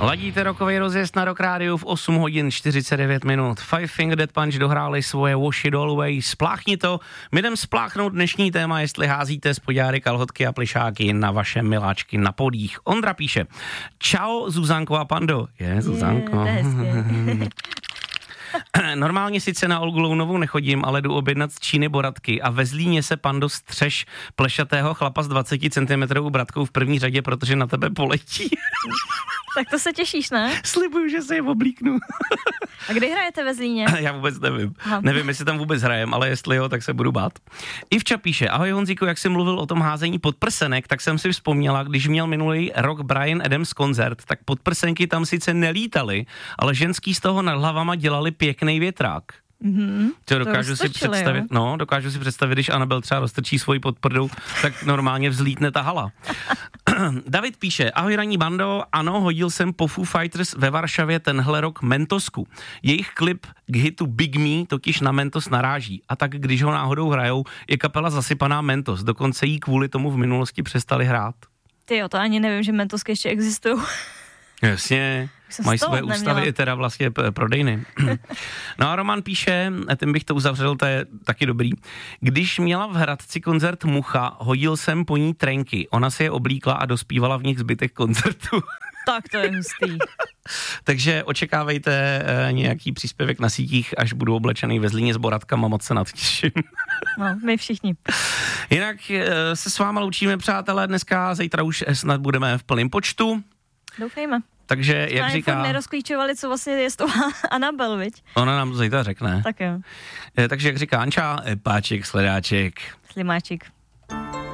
Ladíte rokový rozjezd na Rock Rádiu v 8 hodin 49 minut. Five Finger Death Punch dohráli svoje Wash It All Away. Spláchni to. My jdem spláchnout dnešní téma, jestli házíte spodňáry, kalhotky a plišáky na vaše miláčky na podích. Ondra píše: Čau, Zuzanko a Pando. Zuzanko. Normálně sice na Olgu Lounovou nechodím, ale jdu objednat z Číny boratky a ve Zlíně se, Pando, střeš plešatého chlapa s 20 cm bratkou v první řadě, protože na tebe poletí. Tak to se těšíš, ne? Slibuju, že se je oblíknu. A kdy hrajete ve Zlíně? Já vůbec nevím. Aha. Nevím, jestli tam vůbec hrajem, ale jestli jo, tak se budu bát. Ivča píše: Ahoj Honzíku, jak jsi mluvil o tom házení podprsenek, tak jsem si vzpomněla, když měl minulý rok Bryan Adams koncert, tak podprsenky tam sice nelítaly, ale ženský z toho nad hlavama dělali pěkný větrák. Mm-hmm. Dokážu si představit, když Anabel třeba roztrčí svoji podprdou, tak normálně vzlítne ta hala. David píše: Ahoj ranní bando, ano, hodil jsem po Foo Fighters ve Varšavě tenhle rok Mentosku. Jejich klip k hitu Big Me totiž na Mentos naráží a tak když ho náhodou hrajou, je kapela zasypaná Mentos, dokonce jí kvůli tomu v minulosti přestali hrát. Tyjo, to ani nevím, že Mentosky ještě existují. Jasně, mají své ústavy i teda vlastně prodejny. No a Roman píše, tím bych to uzavřel, to je taky dobrý. Když měla v Hradci koncert Mucha, hodil jsem po ní trenky. Ona si je oblíkla a dospívala v nich zbytek koncertu. Tak to je hustý. Takže očekávejte nějaký příspěvek na sítích, až budu oblečený ve Zlíně s boratkama, moc se na to těším. No, my všichni. Jinak se s váma loučíme, přátelé, dneska, zítra už snad budeme v plném počtu. Doufejme. Takže, jak říká... nerozklíčovali, co vlastně je z toho Anabel, viď? Ona nám to zítra řekne. Tak jo. Takže, jak říká Anča, páček, sledáček. Slimáček.